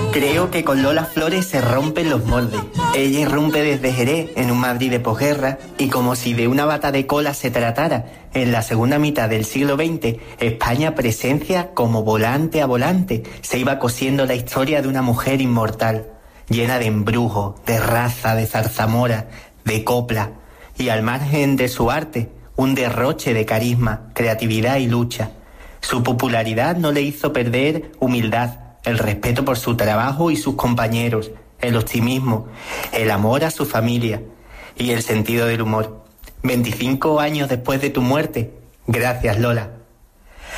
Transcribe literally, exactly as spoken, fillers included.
Creo que con Lola Flores se rompen los moldes. Ella irrumpe desde Jerez en un Madrid de posguerra y como si de una bata de cola se tratara, en la segunda mitad del siglo veinte, España presencia como volante a volante. Se iba cosiendo la historia de una mujer inmortal, llena de embrujo, de raza, de zarzamora, de copla. Y al margen de su arte, un derroche de carisma, creatividad y lucha. Su popularidad no le hizo perder humildad, el respeto por su trabajo y sus compañeros, el optimismo, el amor a su familia y el sentido del humor. veinticinco años después de tu muerte, gracias, Lola.